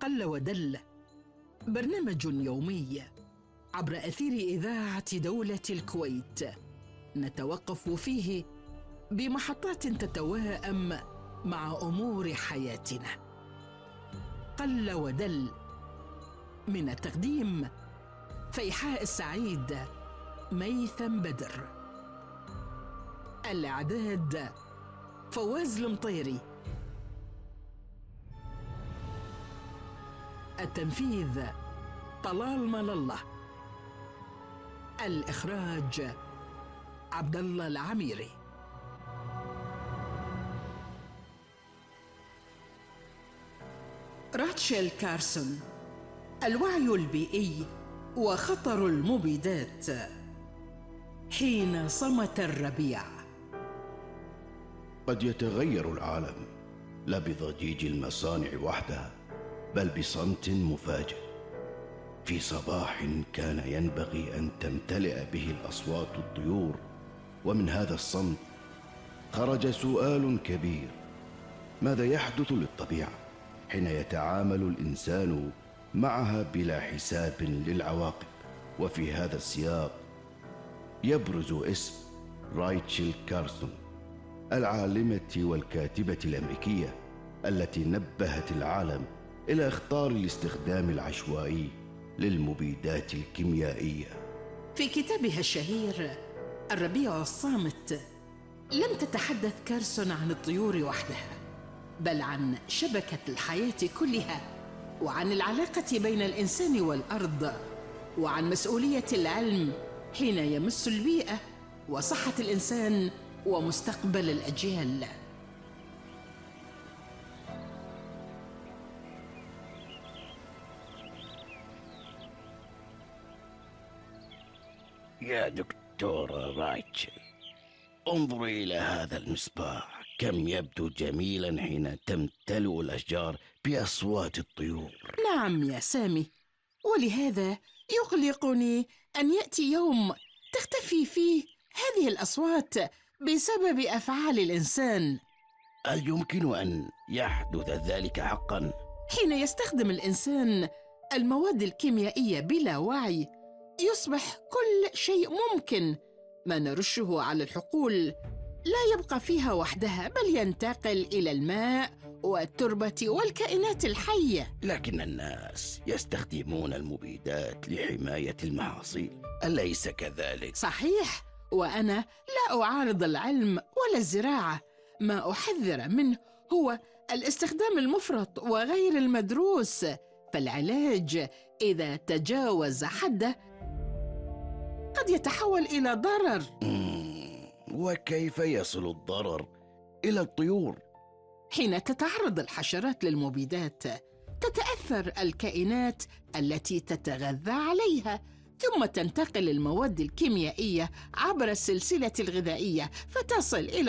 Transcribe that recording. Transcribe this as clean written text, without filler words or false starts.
قل ودل، برنامج يومي عبر أثير إذاعة دولة الكويت، نتوقف فيه بمحطات تتواءم مع أمور حياتنا. قل ودل، من التقديم فيحاء السعيد، ميثم بدر. الإعداد فواز المطيري. التنفيذ طلال مال الله. الإخراج عبد الله العميري. راتشيل كارسون، الوعي البيئي وخطر المبيدات. حين صمت الربيع. قد يتغير العالم لا بضجيج المصانع وحدها، بل بصمت مفاجئ. في صباح كان ينبغي أن تمتلئ به الأصوات الطيور، ومن هذا الصمت خرج سؤال كبير: ماذا يحدث للطبيعة حين يتعامل الإنسان معها بلا حساب للعواقب؟ وفي هذا السياق يبرز اسم رايتشيل كارسون، العالمة والكاتبة الأمريكية التي نبهت العالم إلى إخطار الاستخدام العشوائي للمبيدات الكيميائية. في كتابها الشهير الربيع الصامت، لم تتحدث كارسون عن الطيور وحدها، بل عن شبكة الحياة كلها، وعن العلاقة بين الإنسان والأرض، وعن مسؤولية العلم حين يمس البيئة وصحة الإنسان ومستقبل الأجيال. يا دكتورة رايتشل، انظري إلى هذا المصباح، كم يبدو جميلا حين تمتلئ الأشجار بأصوات الطيور. نعم يا سامي، ولهذا يقلقني أن يأتي يوم تختفي فيه هذه الأصوات بسبب أفعال الإنسان. هل يمكن أن يحدث ذلك حقا؟ حين يستخدم الإنسان المواد الكيميائية بلا وعي، يصبح كل شيء ممكن. ما نرشه على الحقول لا يبقى فيها وحدها، بل ينتقل إلى الماء والتربة والكائنات الحية. لكن الناس يستخدمون المبيدات لحماية المحاصيل، أليس كذلك؟ صحيح، وأنا لا أعارض العلم ولا الزراعة. ما أحذر منه هو الاستخدام المفرط وغير المدروس، فالعلاج إذا تجاوز حده قد يتحول إلى ضرر. وكيف يصل الضرر إلى الطيور؟ حين تتعرض الحشرات للمبيدات، تتأثر الكائنات التي تتغذى عليها، ثم تنتقل المواد الكيميائية عبر السلسلة الغذائية، فتصل إلى